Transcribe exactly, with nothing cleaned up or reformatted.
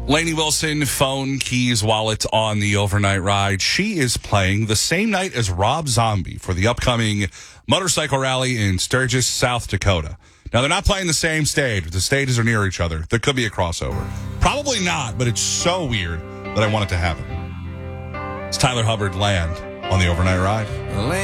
Lainey Wilson, phone, keys, wallet on the overnight ride. She is playing the same night as Rob Zombie for the upcoming motorcycle rally in Sturgis, South Dakota. Now, they're not playing the same stage. The stages are near each other. There could be a crossover. Probably not, but it's so weird that I want it to happen. It's Tyler Hubbard Land on the overnight ride.